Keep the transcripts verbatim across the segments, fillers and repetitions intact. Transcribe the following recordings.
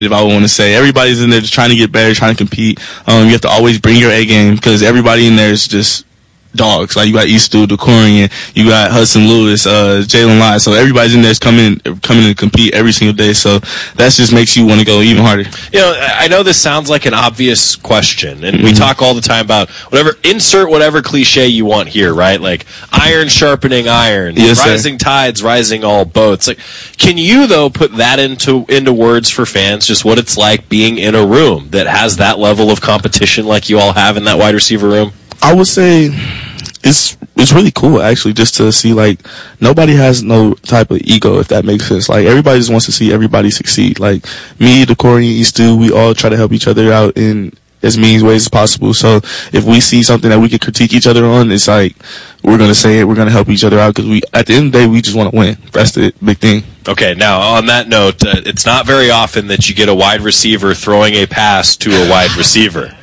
if I want to say. Everybody's in there just trying to get better, trying to compete. Um, you have to always bring your A game because everybody in there is just dogs. Like, you got Eastu, Decorian, you got Hudson Lewis, uh, Jalen Lott. So everybody's in there is coming, coming to compete every single day. So that just makes you want to go even harder. You know, I know this sounds like an obvious question, and mm-hmm. we talk all the time about whatever, insert whatever cliche you want here, right? Like, iron sharpening iron, yes, rising sir. tides, rising all boats. Like, can you, though, put that into, into words for fans, just what it's like being in a room that has that level of competition like you all have in that wide receiver room? I would say it's it's really cool, actually, just to see, like, nobody has no type of ego, if that makes sense. Like, everybody just wants to see everybody succeed. Like, me, Decorian, Eastu, we all try to help each other out in as many ways as possible. So if we see something that we can critique each other on, it's like, we're going to say it, we're going to help each other out, because we, at the end of the day, we just want to win. That's the big thing. Okay, now, on that note, uh, it's not very often that you get a wide receiver throwing a pass to a wide receiver.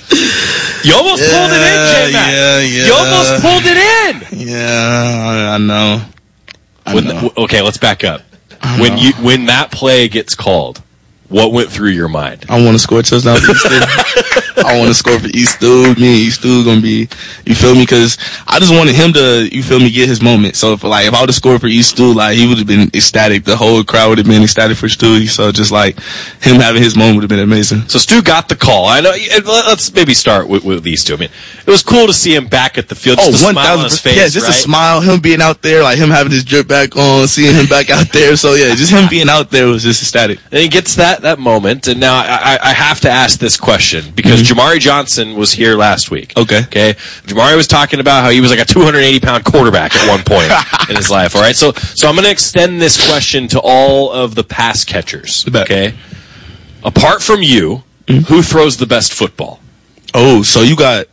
You almost yeah, pulled it in, J-Mac. Yeah, yeah. You almost pulled it in. Yeah, I, I know. I when know. The, okay, let's back up. When you when that play gets called, what went through your mind? I want to score a touchdown for Eastu. I want to score for Eastu. Me and Eastu gonna be, you feel me? Because I just wanted him to, you feel me, get his moment. So if like if I would have scored for Eastu, like he would have been ecstatic. The whole crowd would have been ecstatic for Stu. So just like him having his moment would have been amazing. So Stu got the call. I know. Let's maybe start with, with these two. I mean, it was cool to see him back at the field. Just oh, a smile on his face. Yeah, just right? a smile. Him being out there, like him having his drip back on, seeing him back out there. So yeah, just him being out there was just ecstatic. And he gets that that moment, and now I, I have to ask this question because mm-hmm. Jamari Johnson was here last week. Okay. Okay. Jamari was talking about how he was like a two hundred eighty pound quarterback at one point in his life. All right. So so I'm going to extend this question to all of the pass catchers. Okay. Apart from you, mm-hmm. who throws the best football? Oh, so you got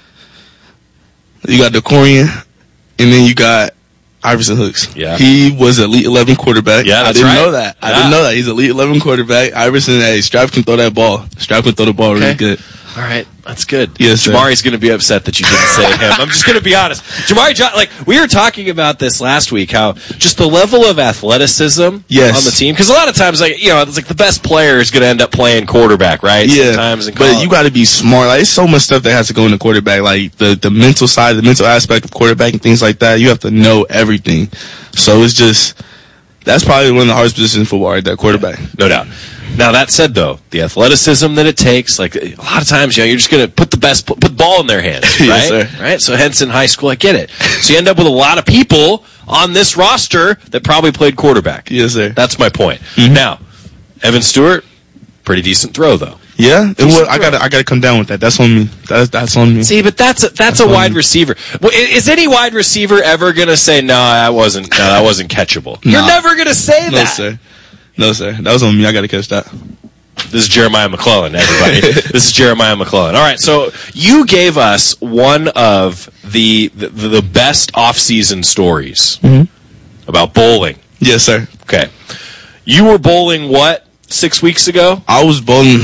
you got Decorian, and then you got Iverson Hooks. Yeah. He was Elite eleven quarterback. Yeah, that's I didn't right. know that. Yeah. I didn't know that. He's Elite eleven quarterback. Iverson, hey, Strap can throw that ball. Strap can throw the ball okay. really good. All right. That's good. Yes, Jamari's going to be upset that you didn't say him. I'm just going to be honest. Jamari, John, like, we were talking about this last week, how just the level of athleticism yes. on the team. Because a lot of times, like, you know, it's like the best player is going to end up playing quarterback, right? Yeah. Sometimes in but you got to be smart. Like, there's so much stuff that has to go into quarterback. Like, the, the mental side, the mental aspect of quarterback and things like that. You have to know everything. So it's just, that's probably one of the hardest positions in football, right there, quarterback. Yeah, no doubt. Now, that said, though, the athleticism that it takes, like, a lot of times, you know, you're just going to put the best, put the ball in their hands, right? Yes, sir. Right? So, hence, in high school, I get it. So, you end up with a lot of people on this roster that probably played quarterback. Yes, sir. That's my point. Mm-hmm. Now, Evan Stewart, pretty decent throw, though. Yeah, it was, I gotta, I gotta come down with that. That's on me. That's, that's on me. See, but that's a, that's, that's a wide me. receiver. Well, is any wide receiver ever gonna say, "No, that wasn't, no, that wasn't catchable"? Nah. You're never gonna say no, that. No, sir. No, sir. That was on me. I gotta catch that. This is Jeremiah McClellan, everybody. This is Jeremiah McClellan. All right, so you gave us one of the the, the best off-season stories mm-hmm. about bowling. Yes, sir. Okay, you were bowling what six weeks ago? I was bowling.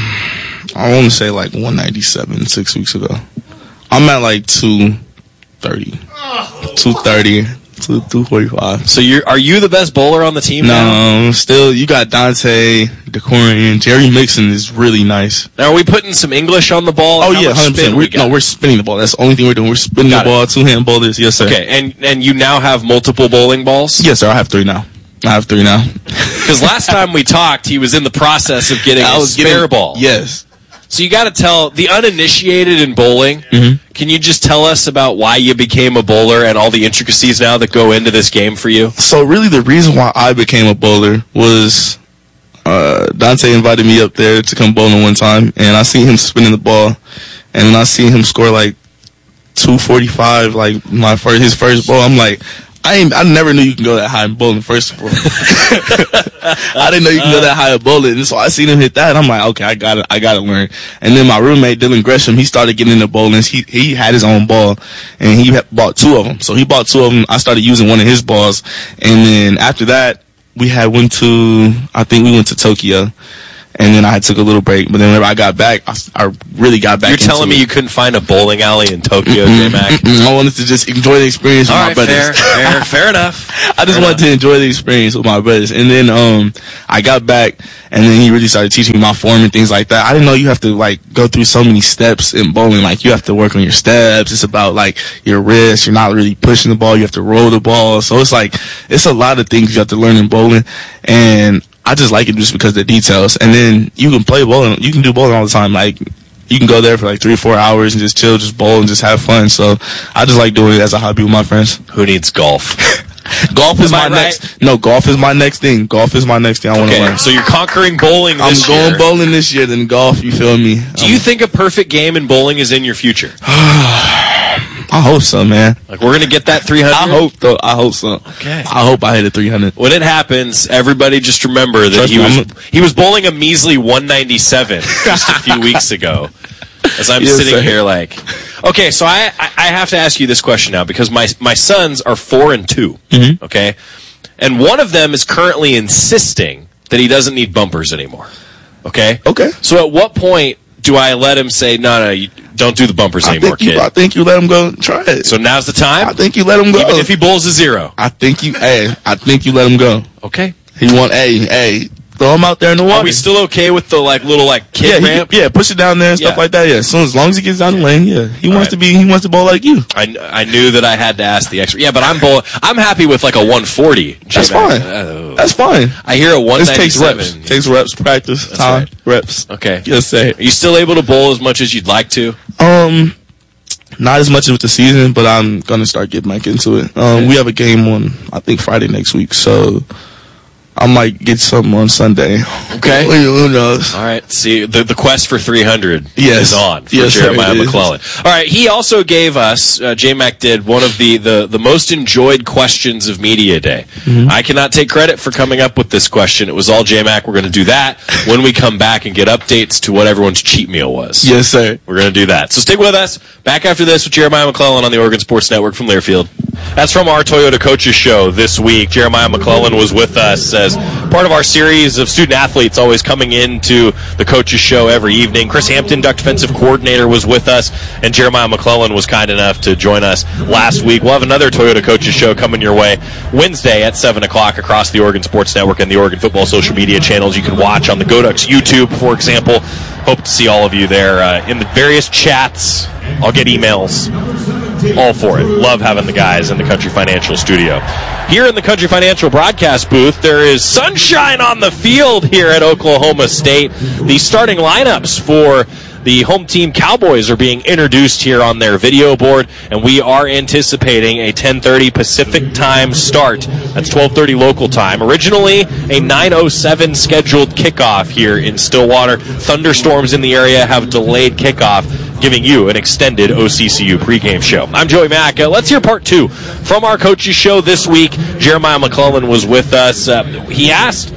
I want to say like one ninety-seven six weeks ago. I'm at like two thirty, two thirty, two forty-five. So you're are you the best bowler on the team no, now? No, still you got Dante, Decorian, Jerry Mixon is really nice. Now are we putting some English on the ball? Oh How yeah, much one hundred percent. we We're, no, we're spinning the ball. That's the only thing we're doing. We're spinning got the ball, two hand bowlers. Yes, sir. Okay, and and you now have multiple bowling balls? Yes, sir. I have three now. I have three now. Because last time we talked, he was in the process of getting I a was spare getting, ball. Yes. So you got to tell the uninitiated in bowling. Mm-hmm. Can you just tell us about why you became a bowler and all the intricacies now that go into this game for you? So really, the reason why I became a bowler was uh, Dante invited me up there to come bowling one time, and I seen him spinning the ball, and then I seen him score like two forty-five, like my first his first ball. I'm like, I ain't, I never knew you can go that high in bowling, first of all. I didn't know you can go that high in bowling. And so I seen him hit that, and I'm like, okay, I gotta, I gotta learn. And then my roommate, Dylan Gresham, he started getting into bowling. He, he had his own ball, and he bought two of them. So he bought two of them. I started using one of his balls. And then after that, we had went to, I think we went to Tokyo. And then I took a little break, but then whenever I got back, I, I really got back. You're into telling me it. you couldn't find a bowling alley in Tokyo, J-Mac? I wanted to just enjoy the experience with All my right, brothers. fair, fair, fair enough. I just fair wanted enough. to enjoy the experience with my brothers. And then um, I got back, and then he really started teaching me my form and things like that. I didn't know you have to like go through so many steps in bowling. Like you have to work on your steps. It's about like your wrist. You're not really pushing the ball. You have to roll the ball. So it's like it's a lot of things you have to learn in bowling. And I just like it just because of the details. And then you can play bowling. You can do bowling all the time. Like, you can go there for like three or four hours and just chill, just bowl and just have fun. So I just like doing it as a hobby with my friends. Who needs golf? Golf is Am my I next. right? No, golf is my next thing. Golf is my next thing I want to Okay, learn. so you're conquering bowling I'm this going year. bowling this year, then golf. You feel me? Do you think a perfect game in bowling is in your future? I hope so, man. Like, we're going to get that three hundred? I hope though. I hope so. Okay. I hope I hit a three hundred. When it happens, everybody just remember that Trust he me, was I'm he was bowling a measly one ninety-seven just a few weeks ago. As I'm Yes, sitting sir. here like, okay, so I, I I have to ask you this question now because my my sons are four and two, Mhm. okay, and one of them is currently insisting that he doesn't need bumpers anymore. Okay. Okay. So at what point do I let him say no, no, you don't do the bumpers I anymore, think you. kid? I think you let him go. Try it. So now's the time. I think you let him go. Even if he bowls a zero. I think you. Hey, I think you let him go. Okay. He want. Hey, hey, throw him out there in the water. Are we still okay with the like little like yeah, kid he, ramp? yeah, push it down there and stuff Yeah. like that. Yeah, as soon as long as he gets down the lane, yeah, he All wants right. to be. He wants to bowl like you. I, I knew that I had to ask the extra. Yeah, but I'm bowl, I'm happy with like a one forty. That's fine. Uh, That's fine. I hear a one This takes ninety-seven. reps. Takes reps, practice, That's time, right. reps. Okay. Yes, sir. Are you still able to bowl as much as you'd like to? Um, not as much as with the season, but I'm gonna start getting back into it. Um, Okay. we have a game on I think Friday next week, so I might get something on Sunday. Okay. Who who knows? All right. See, the the quest for three hundred Yes. is on for Yes, sir, Jeremiah it is. McClellan. All right. He also gave us, uh, J-Mac did, one of the, the, the most enjoyed questions of Media Day. Mm-hmm. I cannot take credit for coming up with this question. It was all J-Mac. We're going to do that when we come back and get updates to what everyone's cheat meal was. Yes, sir. We're going to do that. So stick with us. Back after this with Jeremiah McClellan on the Oregon Sports Network from Learfield. That's from our Toyota Coaches Show this week. Jeremiah McClellan was with us as part of our series of student athletes always coming into the Coaches Show every evening. Chris Hampton, Duck Defensive Coordinator, was with us, and Jeremiah McClellan was kind enough to join us last week. We'll have another Toyota Coaches Show coming your way Wednesday at seven o'clock across the Oregon Sports Network and the Oregon Football social media channels. You can watch on the GoDucks YouTube, for example. Hope to see all of you there uh, in the various chats. I'll get emails. All for it. Love having the guys in the Country Financial studio. Here in the Country Financial broadcast booth, there is sunshine on the field here at Oklahoma State. The starting lineups for the home team Cowboys are being introduced here on their video board, and we are anticipating a ten thirty Pacific time start. That's twelve thirty local time. Originally, a nine oh seven scheduled kickoff here in Stillwater. Thunderstorms in the area have delayed kickoff, giving you an extended O C C U pregame show. I'm Joey Mack. Uh, let's hear part two from our coaches show this week. Jeremiah McClellan was with us. Uh, he asked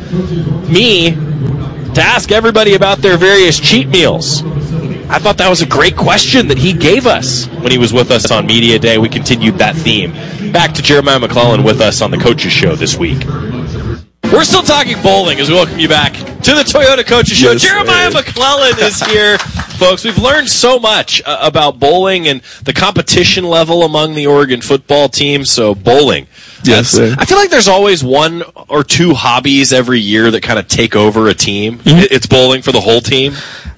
me to ask everybody about their various cheat meals. I thought that was a great question that he gave us when he was with us on Media Day. We continued that theme. Back to Jeremiah McClellan with us on the Coaches Show this week. We're still talking bowling as we welcome you back to the Toyota Coaches Show. Yes, Jeremiah sir. McClellan is here, folks. We've learned so much uh, about bowling and the competition level among the Oregon football team. So bowling. Yes, That's- sir. I feel like there's always one or two hobbies every year that kind of take over a team. Mm-hmm. It- It's bowling for the whole team.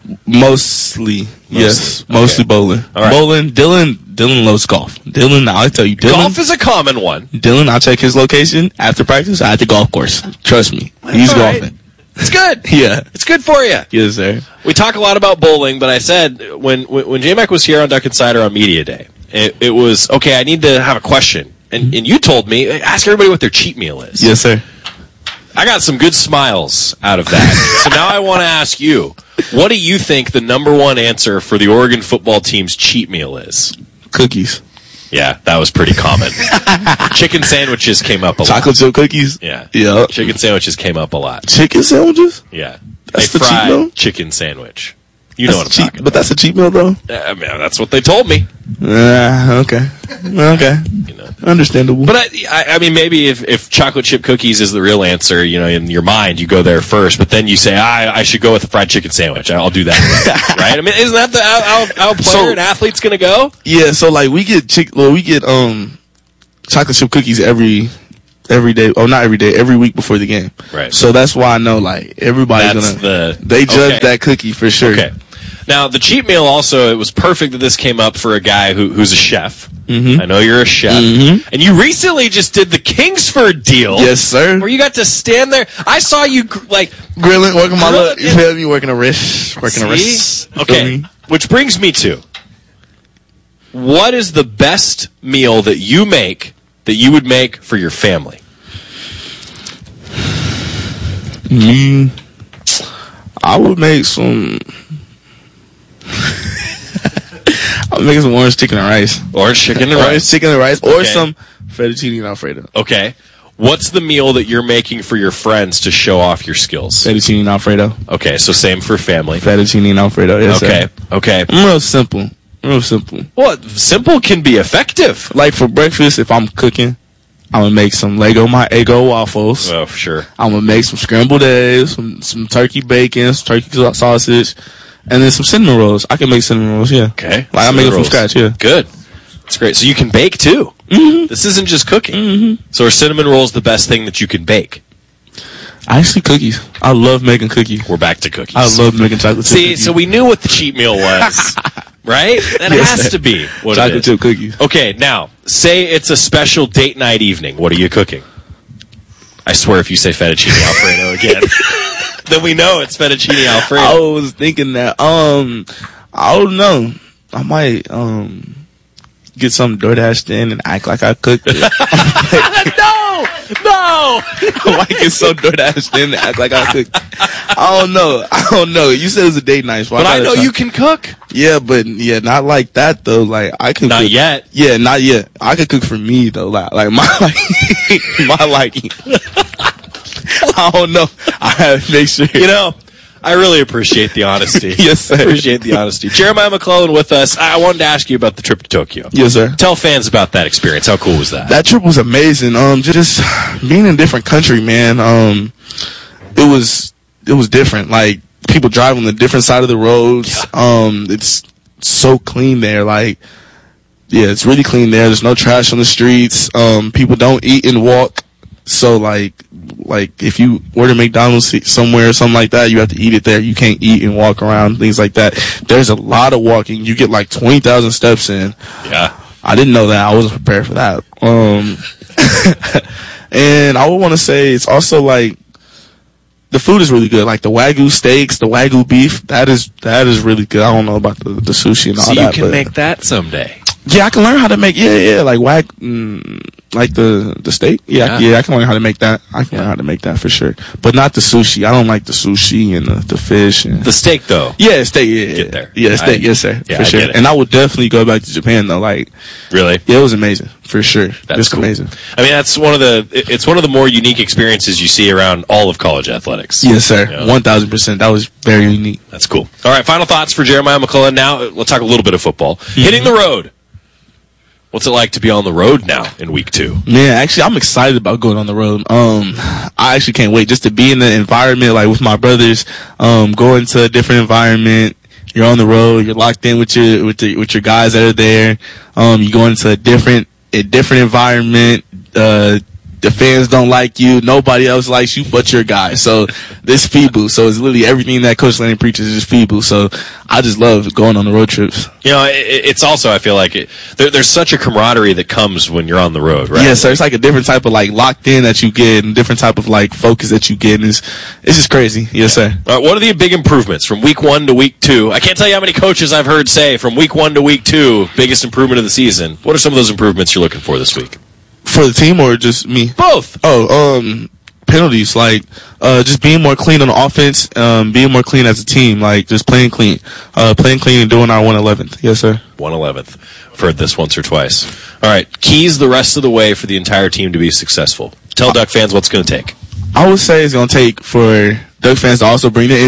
Mostly, yes, Okay. mostly bowling. All right. Bowling. Dylan. Dylan loves golf. Dylan. I tell you, Dylan. Golf is a common one. Dylan. I check his location after practice at the golf course. Trust me, he's all right. golfing. It's good. Yeah. It's good for you. Yes, sir. We talk a lot about bowling, but I said when when, when J-Mac was here on Duck Insider on Media Day, it, it was, okay, I need to have a question. And, and you told me, ask everybody what their cheat meal is. Yes, sir. I got some good smiles out of that. So now I want to ask you, what do you think the number one answer for the Oregon football team's cheat meal is? Cookies. Yeah, that was pretty common. Chicken sandwiches came up a lot. Chocolate chip cookies. Yeah. Yeah. Chicken sandwiches came up a lot. Chicken sandwiches. Yeah. That's a the cheat fried meal? chicken sandwich. You know That's what I'm cheap, talking but that's a cheap meal, though. about. I mean, that's what they told me. Uh, okay. Okay. You know. Understandable. But I, I, I mean, maybe if, if chocolate chip cookies is the real answer, you know, in your mind, you go there first, but then you say, I, I should go with a fried chicken sandwich. I'll do that. Right? I mean, isn't that the, how, how, how a player So- and athlete's going to go? Yeah, so like we get chick well, we get um chocolate chip cookies every every day. Oh, not every day, every week before the game. Right. So that's why I know like everybody's That's gonna the- they judge okay. that cookie for sure. Okay. Now, the cheat meal also, it was perfect that this came up for a guy who, who's a chef. Mhm. I know you're a chef. Mhm. And you recently just did the Kingsford deal. Yes, sir. Where you got to stand there. I saw you, gr- like, Grilling, working my Grill- look. You feel me? Working a wrist, working a see? wrist. You feel Okay. me? Which brings me to, what is the best meal that you make that you would make for your family? Me, I would make some. I'm making some orange chicken and rice. Orange chicken and Orange rice. chicken and rice, or Okay. some fettuccine alfredo. Okay. What's the meal that you're making for your friends to show off your skills? Fettuccine alfredo. Okay, so same for family. Fettuccine alfredo. Yes, Okay, sir. okay. I'm real simple. Real simple. Well, simple can be effective. Like for breakfast, if I'm cooking, I'm gonna make some Lego my Eggo waffles. Oh, sure. I'm gonna make some scrambled eggs, some some turkey bacon, some turkey sa- sausage, and then some cinnamon rolls. I can make cinnamon rolls. Yeah. Okay. Like I make it from Rolls. scratch. Yeah. Good. That's great. So you can bake too. Mm-hmm. This isn't just cooking. Mm-hmm. So are cinnamon rolls the best thing that you can bake? Actually, cookies. I love making cookies. We're back to cookies. I love making chocolate chip See, cookies. so we knew what the cheat meal was, right? That Yes, has sir. to be what it chocolate is. chip cookies. Okay, now, say it's a special date night evening. What are you cooking? I swear if you say fettuccine alfredo again, then we know it's fettuccine alfredo. I was thinking that. Um, I don't know. I might um get some DoorDash in and act like I cooked it. no! No! I might get some DoorDash in and act like I cooked it. I don't know. I don't know. You said it was a date night, so But I gotta know try- you can cook. Yeah, but yeah, not like that though. Like I could Not cook, yet. Yeah, not yet. I could cook for me though. Like, like my like my liking. I don't know. I have to make sure. You know, I really appreciate the honesty. Yes, sir. Appreciate the honesty. Jeremiah McClellan with us. I wanted to ask you about the trip to Tokyo. Yes, sir. Tell fans about that experience. How cool was that? That trip was amazing. Um, just being in a different country, man. Um, it was it was different. Like people drive on the different side of the roads. Um, it's so clean there. Like, yeah, it's really clean there. There's no trash on the streets. Um, people don't eat and walk. So like, like if you order McDonald's somewhere or something like that, you have to eat it there. You can't eat and walk around, things like that. There's a lot of walking. You get like twenty thousand steps in. Yeah. I didn't know that. I wasn't prepared for that. Um, and I would want to say it's also like the food is really good. Like the Wagyu steaks, the Wagyu beef, that is that is really good. I don't know about the, the sushi and all So you that. can but make that someday. yeah, I can learn how to make. Yeah, yeah, like wag, mm, like the the steak. Yeah, Yeah. yeah, I can learn how to make that. I can learn how to make that for sure. But not the sushi. I don't like the sushi and the, the fish and The steak, though. yeah, steak. Yeah, Get there. Yeah, steak. I- yes, sir. yeah, for I sure. get it. And I would definitely go back to Japan though. Like, Really? yeah, it was amazing for sure. That's Just cool. amazing. I mean, that's one of the. it- It's one of the more unique experiences you see around all of college athletics. Yes, sir. Yeah. One thousand percent. That was very unique. That's cool. All right, final thoughts for Jeremiah McClellan. Now, uh, let's talk a little bit of football. Mm-hmm. Hitting the road. What's it like to be on the road now in week two? Man, actually, I'm excited about going on the road. Um, I actually can't wait just to be in the environment, like with my brothers. Um, going to a different environment. You're on the road. You're locked in with your with the with your guys that are there. Um, you go into a different a different environment. Uh, the fans don't like you. Nobody else likes you but your guy. So this FIBU. So it's literally everything that Coach Lanning preaches is just FIBU. So I just love going on the road trips. You know, it, it's also, I feel like, it, there, there's such a camaraderie that comes when you're on the road, right? Yeah, so it's like a different type of like locked in that you get and different type of like focus that you get. And it's, it's just crazy. Yes, sir. All right, what are the big improvements from week one to week two? I can't tell you how many coaches I've heard say from week one to week two, biggest improvement of the season. What are some of those improvements you're looking for this week? For the team or just me? Both. Oh, um, penalties, like, uh, just being more clean on the offense, um, being more clean as a team, like, just playing clean, uh, playing clean and doing our one eleventh. Yes, sir. one eleventh. I've heard this once or twice. All right, keys the rest of the way for the entire team to be successful. Tell Duck fans what's going to take. I would say it's going to take for Duck fans to also bring the energy.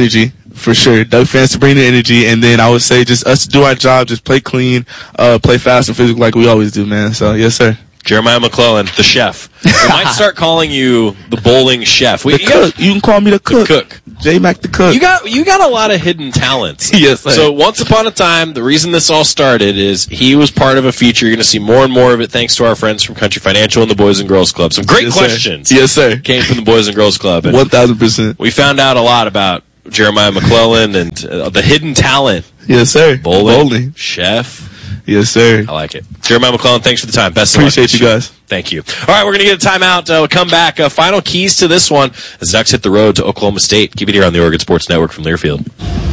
For sure. Doug fans to bring the energy, and then I would say just us do our job, just play clean, uh, play fast and physical like we always do, man. So, yes, sir. Jeremiah McClellan, the chef. We might start calling you the bowling chef. We, the you cook. Got, you can call me the cook. The cook. J-Mac the cook. You got you got a lot of hidden talents. Yes, sir. So once upon a time, the reason this all started is he was part of a feature. You're going to see more and more of it thanks to our friends from Country Financial and the Boys and Girls Club. Some great yes, questions. Sir. Yes, sir. Came from the Boys and Girls Club. one thousand percent. We found out a lot about Jeremiah McClellan and uh, the hidden talent. Yes, sir. Bowling, Bowling. Chef. Yes, sir. I like it. Jeremiah McClellan, thanks for the time. Best of luck. Appreciate you guys. Thank you. All right, we're going to get a timeout. Uh, we'll come back. Uh, final keys to this one as Ducks hit the road to Oklahoma State. Keep it here on the Oregon Sports Network from Learfield.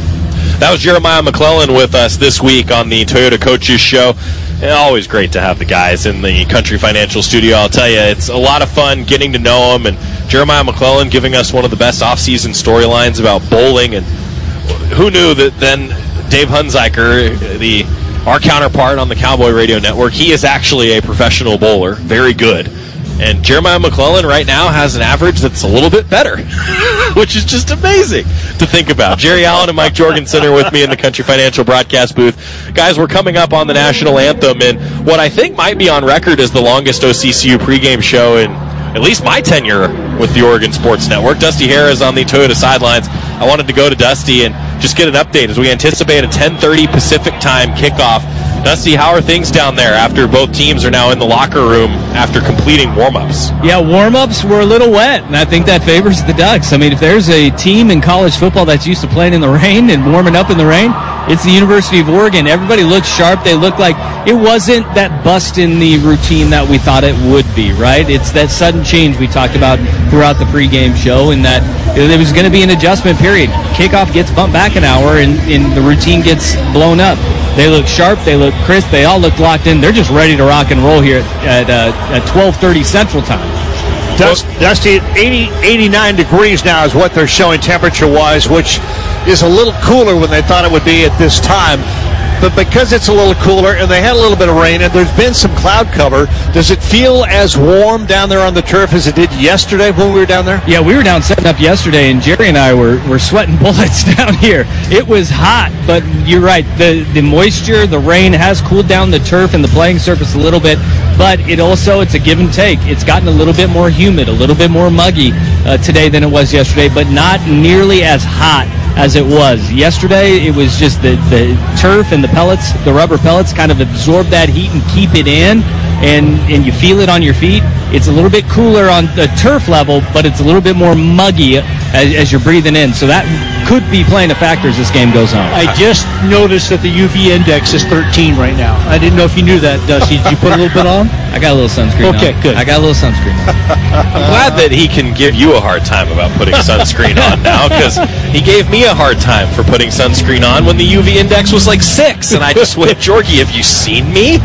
That was Jeremiah McClellan with us this week on the Toyota Coaches Show. And always great to have the guys in the Country Financial studio. I'll tell you, it's a lot of fun getting to know them. And Jeremiah McClellan giving us one of the best off-season storylines about bowling. And who knew that then Dave Hunziker, the our counterpart on the Cowboy Radio Network, he is actually a professional bowler, very good. And Jeremiah McClellan right now has an average that's a little bit better, which is just amazing to think about. Jerry Allen and Mike Jorgensen are with me in the Country Financial broadcast booth. Guys, we're coming up on the national anthem, and what I think might be on record as the longest O C C U pregame show in at least my tenure with the Oregon Sports Network. Dusty Hare is on the Toyota sidelines. I wanted to go to Dusty and just get an update as we anticipate a ten thirty Pacific time kickoff. Dusty, how are things down there after both teams are now in the locker room after completing warm-ups? Yeah, warm-ups were a little wet, and I think that favors the Ducks. I mean, if there's a team in college football that's used to playing in the rain and warming up in the rain, it's the University of Oregon. Everybody looks sharp. They look like it wasn't that bust in the routine that we thought it would be, right? It's that sudden change we talked about throughout the pregame show, and that there was going to be an adjustment period. Kickoff gets bumped back an hour, and, and the routine gets blown up. They look sharp. They look crisp. They all look locked in. They're just ready to rock and roll here at, at, uh, at twelve thirty Central Time. Dust, Dusty, eighty, eighty-nine degrees now is what they're showing temperature-wise, which is a little cooler than they thought it would be at this time. But because it's a little cooler and they had a little bit of rain and there's been some cloud cover, does it feel as warm down there on the turf as it did yesterday when we were down there? Yeah, we were down setting up yesterday, and Jerry and I were, were sweating bullets down here. It was hot, but you're right. The, the moisture, the rain has cooled down the turf and the playing surface a little bit, but it also, it's a give and take. It's gotten a little bit more humid, a little bit more muggy uh, today than it was yesterday, but not nearly as hot as it was. Yesterday, it was just the, the turf and the pellets, the rubber pellets kind of absorb that heat and keep it in, and, and you feel it on your feet. It's a little bit cooler on the turf level, but it's a little bit more muggy as, as you're breathing in. So that could be playing a factor as this game goes on. I just noticed that the U V index is thirteen right now. I didn't know if you knew that, Dusty. Did you put a little bit on? I got a little sunscreen okay, on. good. I got a little sunscreen on. I'm glad that he can give you a hard time about putting sunscreen on now, because he gave me a hard time for putting sunscreen on when the U V index was like six, and I just went, Jorgie, have you seen me?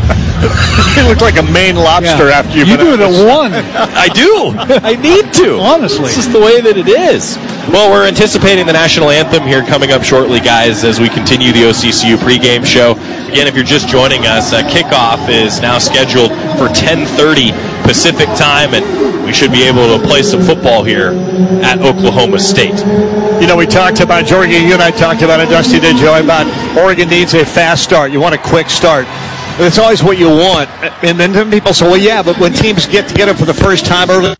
You look like a Maine lobster Yeah. after you've You been do it out at one. I do. I need to. Honestly. It's just the way that it is. Well, we're anticipating the national anthem here coming up shortly, guys, as we continue the O C C U pregame show. Again, if you're just joining us, uh, kickoff is now scheduled for ten thirty Pacific time, and we should be able to play some football here at Oklahoma State. You know, we talked about, Jorgie, you and I talked about it, Dusty did, Joe, about Oregon needs a fast start. You want a quick start. It's always what you want. And then people say, well, yeah, but when teams get together for the first time early,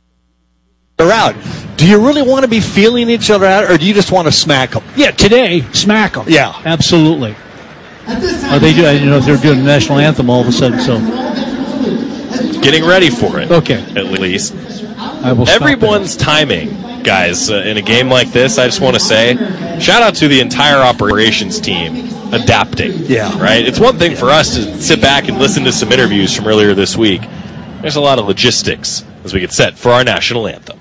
they're out. Do you really want to be feeling each other out, or do you just want to smack them? Yeah, today, smack them. Yeah. Absolutely. Oh, they do. I didn't know if they were doing the national anthem all of a sudden, so. Getting ready for it. Okay. At least. I will stop Everyone's timing, guys, uh, in a game like this, I just want to say, shout out to the entire operations team adapting. Yeah. Right? It's one thing for us to sit back and listen to some interviews from earlier this week. There's a lot of logistics as we get set for our national anthem.